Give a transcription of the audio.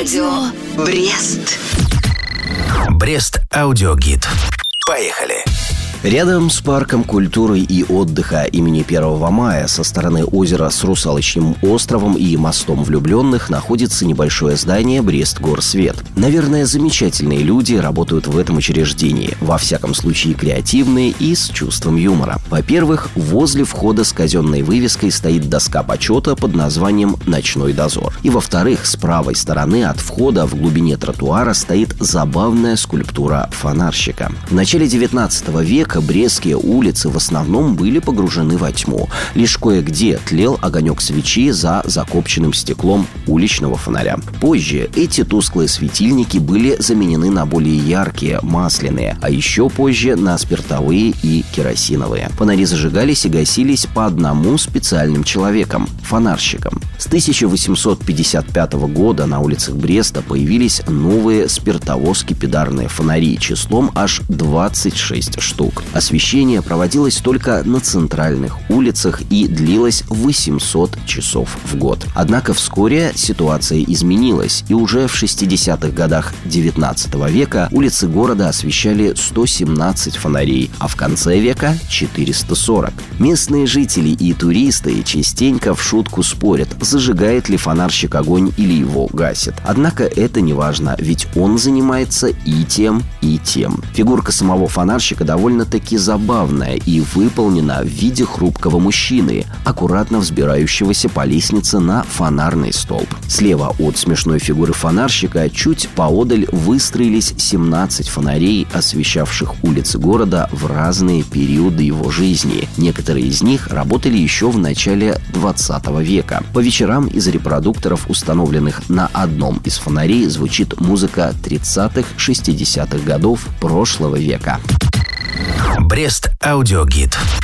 Радио Брест. Брест аудиогид. Поехали! Рядом с парком культуры и отдыха имени 1 мая со стороны озера с Русалочным островом и мостом влюбленных находится небольшое здание Брест-Горсвет. Наверное, замечательные люди работают в этом учреждении, во всяком случае креативные и с чувством юмора. Во-первых, возле входа с казенной вывеской стоит доска почета под названием «Ночной дозор». И во-вторых, с правой стороны от входа в глубине тротуара стоит забавная скульптура фонарщика. В начале 19 века брестские улицы в основном были погружены во тьму. Лишь кое-где тлел огонек свечи за закопченным стеклом уличного фонаря. Позже эти тусклые светильники были заменены на более яркие, масляные, а еще позже на спиртовые и керосиновые. Фонари зажигались и гасились по одному специальным человеком – фонарщикам. С 1855 года на улицах Бреста появились новые спиртово-скипидарные фонари числом аж 26 штук. Освещение проводилось только на центральных улицах и длилось 800 часов в год. Однако вскоре ситуация изменилась, и уже в 60-х годах 19 века улицы города освещали 117 фонарей, а в конце века – 440. Местные жители и туристы частенько в шутку спорят, зажигает ли фонарщик огонь или его гасит. Однако это не важно, ведь он занимается и тем, и тем. Фигурка самого фонарщика довольно-таки забавная и выполнена в виде хрупкого мужчины, аккуратно взбирающегося по лестнице на фонарный столб. Слева от смешной фигуры фонарщика чуть поодаль выстроились 17 фонарей, освещавших улицы города в разные периоды его жизни. Некоторые из них работали еще в начале 20 века. По вечерам из репродукторов, установленных на одном из фонарей, звучит музыка 30-х, 60-х годов прошлого века. Брест аудиогид.